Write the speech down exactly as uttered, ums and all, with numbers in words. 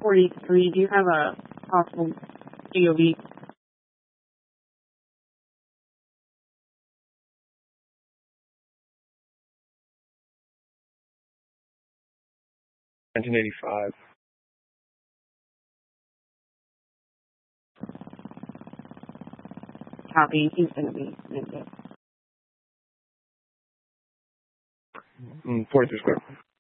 forty-three, do you have a possible G O V? nineteen eighty-five. Copy. He's going to be in it. Mm, forty-three square.